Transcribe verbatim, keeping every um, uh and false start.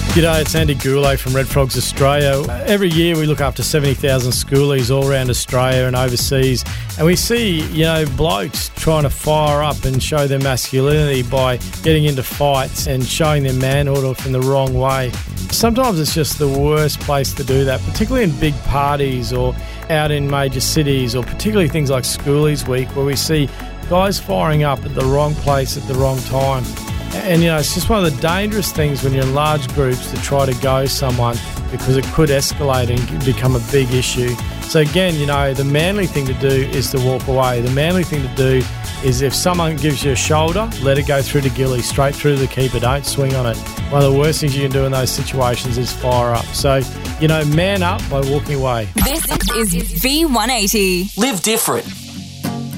G'day, it's Andy Goulet from Red Frogs Australia. Every year we look after seventy thousand schoolies all around Australia and overseas, and we see, you know, blokes trying to fire up and show their masculinity by getting into fights and showing their manhood off in the wrong way. Sometimes it's just the worst place to do that, particularly in big parties or out in major cities, or particularly things like Schoolies Week, where we see guys firing up at the wrong place at the wrong time. And, you know, it's just one of the dangerous things when you're in large groups to try to go someone, because it could escalate and become a big issue. So, again, you know, the manly thing to do is to walk away. The manly thing to do is if someone gives you a shoulder, let it go through the gilly, straight through the keeper. Don't swing on it. One of the worst things you can do in those situations is fire up. So, you know, man up by walking away. This is V one eighty. Live different.